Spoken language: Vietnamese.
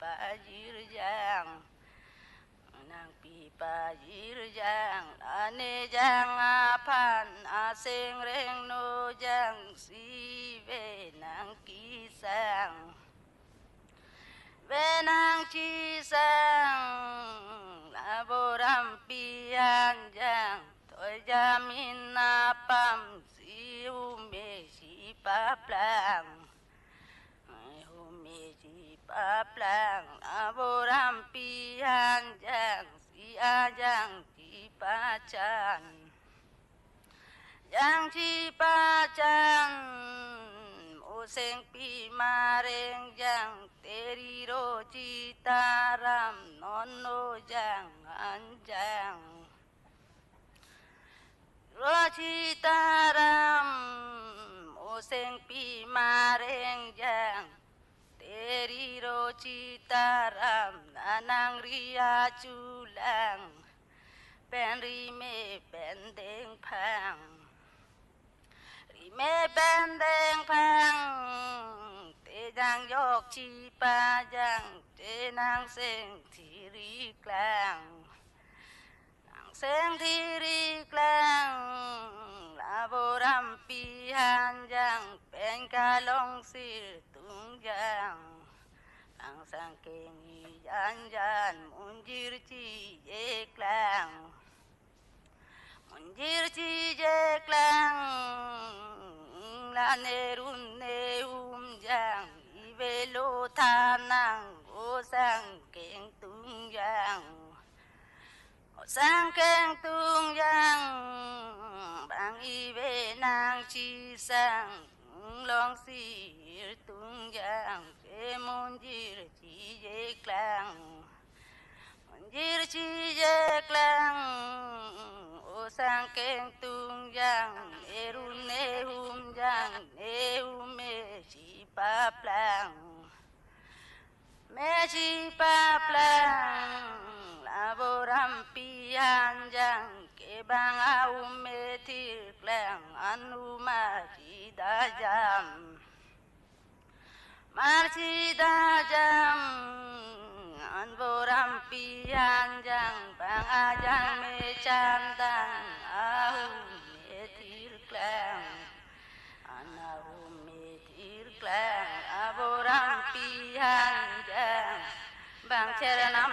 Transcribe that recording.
pa jir jang nang pi pa jir jang ane jang apan asing reng no jang si ve nang ki sang ve nang chi sang laboram pian jang tôi jamin napam si ume si pa plang Paplang aboram pihan jang si ajang ci pacan jang ci pacan museng pi mareng jang teriro citaram nono jang anjang ro citaram museng pi mareng jang Teriro citaram nanang ria culang penri me pendeng pang rime pendeng pang tejang yok ci pajang tenang seng thiri klang nang seng thiri klang laboram pihan jang pengkalong sir tungjang ang sangking jan munjir ci jeklang munjir ci jeklang lanerun neum jang ibelo tanang o sangking tungjang Sangkeng tungjang bang ibe nang chi sang long sir tungjang ke munjir chi je klang munjir chi je klang o sangkeng tungjang erun nehum jang nehum me chi pa plang me chi pa plang laboram pian jang ke bang au me tir klang anu ma chi da jam mar chi da jam an boram pian jang bang a jang me chan dang au me tir klang an au me tir klang aboram pian jang bang chera nam